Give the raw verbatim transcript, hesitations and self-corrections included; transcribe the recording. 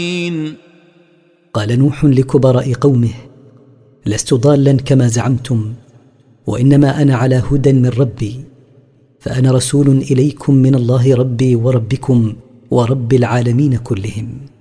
قال نوح لكبراء قومه: لست ضالا كما زعمتم، وإنما أنا على هدى من ربي، فأنا رسول إليكم من الله ربي وربكم ورب العالمين كلهم.